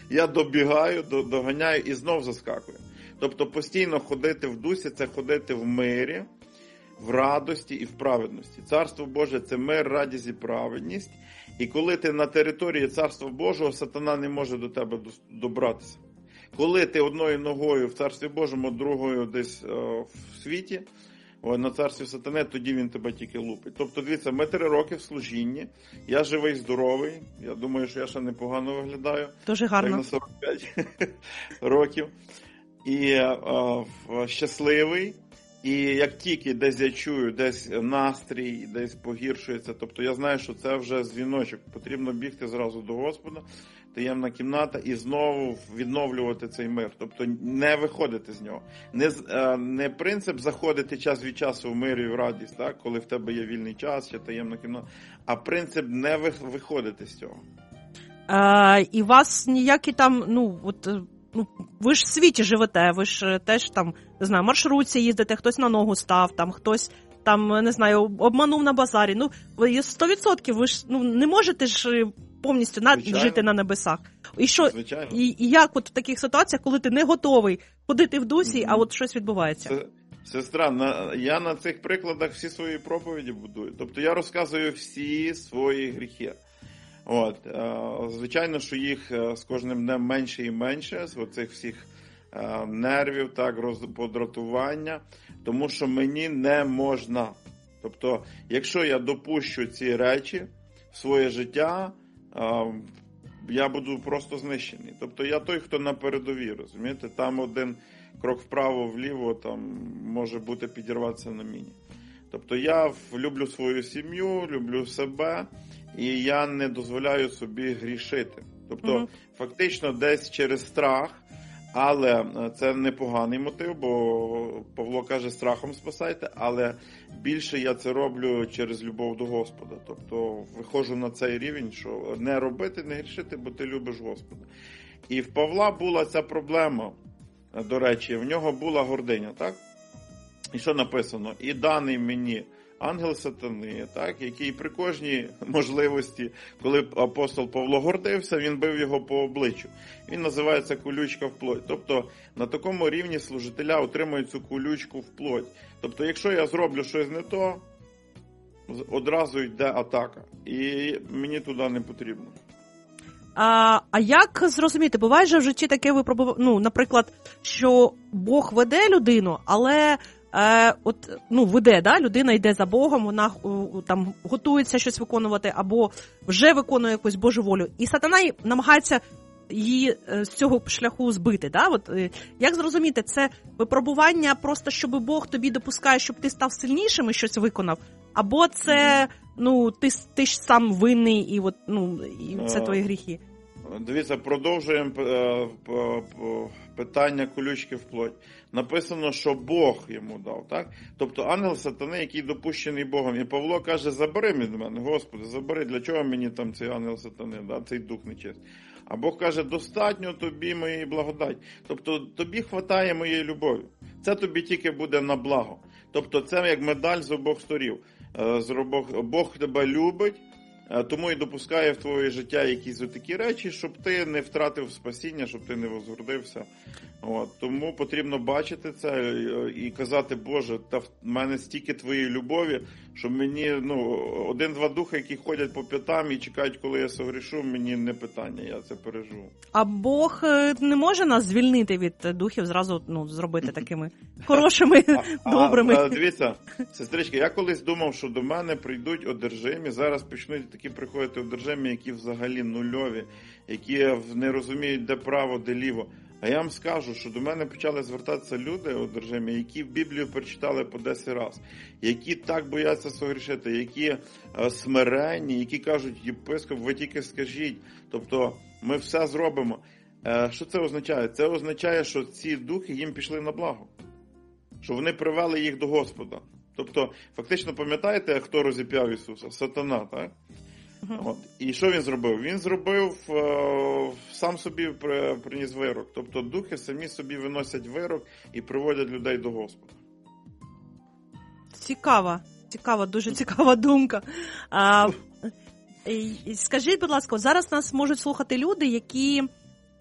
я добігаю, доганяю і знов заскакую. Тобто постійно ходити в дусі – це ходити в мирі, в радості і в праведності. Царство Боже – це мир, радість і праведність. І коли ти на території Царства Божого, сатана не може до тебе добратися. Коли ти одною ногою в Царстві Божому, другою десь в світі, на царстві сатани, тоді він тебе тільки лупить. Тобто, дивіться, ми 3 роки в служінні, я живий, здоровий, я думаю, що я ще непогано виглядаю. Дуже гарно. На 45 років. І щасливий. І як тільки десь я чую, десь настрій, десь погіршується, тобто я знаю, що це вже дзвіночок. Потрібно бігти зразу до Господа, таємна кімната, і знову відновлювати цей мир. Тобто не виходити з нього. Не принцип заходити час від часу в мир і в радість, так? Коли в тебе є вільний час чи таємна кімната, а принцип не виходити з цього. І вас ніякі там, ви ж в світі живете, ви ж теж там, не знаю, маршрутці їздите, хтось на ногу став, там хтось там, не знаю, обманув на базарі. 100% ви ж не можете ж повністю жити на небесах. І що, і як от в таких ситуаціях, коли ти не готовий ходити в дусі, а от щось відбувається? Сестра, я на цих прикладах всі свої проповіді будую. Тобто я розказую всі свої гріхи. Звичайно, що їх з кожним днем менше і менше, з оцих всіх нервів, так, подратування, тому що мені не можна. Тобто, якщо я допущу ці речі в своє життя, я буду просто знищений. Тобто, я той, хто на передовій, розумієте? Там один крок вправо-вліво, там може бути підірватися на міні. Тобто, я люблю свою сім'ю, люблю себе, і я не дозволяю собі грішити. Тобто, фактично, десь через страх, але це непоганий мотив, бо Павло каже, страхом спасайте, але більше я це роблю через любов до Господа. Тобто, виходжу на цей рівень, що не робити, не грішити, бо ти любиш Господа. І в Павла була ця проблема, до речі, в нього була гординя, так? І що написано? І даний мені ангел сатани, так, який при кожній можливості, коли апостол Павло гордився, він бив його по обличчю. Він називається колючка в плоть. Тобто на такому рівні служителя отримують цю колючку в плоть. Тобто якщо я зроблю щось не то, одразу йде атака. І мені туди не потрібно. А як зрозуміти? Буває же в житті таке випробування, наприклад, що Бог веде людину, але веде, да? Людина йде за Богом, вона там готується щось виконувати або вже виконує якусь Божу волю. І сатана намагається її з цього шляху збити. Да? Як зрозуміти, це випробування просто, щоб Бог тобі допускає, щоб ти став сильнішим і щось виконав? Або це, ти ж сам винний і це твої гріхи? Дивіться, продовжуємо питання колючки в плоть. Написано, що Бог йому дав, так? Тобто ангел сатани, який допущений Богом. І Павло каже, забери від мене, Господи, забери, для чого мені там цей ангел сатани, да? Цей дух нечистий. А Бог каже, достатньо тобі моєї благодать. Тобто тобі хватає моєї любові. Це тобі тільки буде на благо. Тобто це як медаль з обох сторін. Бог тебе любить, тому і допускає в твоє життя якісь такі речі, щоб ти не втратив спасіння, щоб ти не возгордився. Тому потрібно бачити це і казати, Боже, та в мене стільки твоєї любові, що мені, 1-2 духи, які ходять по п'ятам і чекають, коли я согрішу, мені не питання, я це переживу. А Бог не може нас звільнити від духів, зразу зробити такими хорошими, добрими? Дивіться, сестричка, я колись думав, що до мене прийдуть одержимі, зараз почнуть такі приходити одержимі, які взагалі нульові, які не розуміють, де право, де ліво. А я вам скажу, що до мене почали звертатися люди одержимі, які Біблію прочитали по 10 разів, які так бояться согрішити, які смиренні, які кажуть, єпископ, ви тільки скажіть. Тобто ми все зробимо. Що це означає? Це означає, що ці духи їм пішли на благо. Що вони привели їх до Господа. Тобто, фактично, пам'ятаєте, хто розіп'яв Ісуса? Сатана, так? І що він зробив? Він зробив, сам собі приніс вирок. Тобто духи самі собі виносять вирок і приводять людей до Господа. Цікава, дуже цікава думка. Скажіть, будь ласка, зараз нас можуть слухати люди, які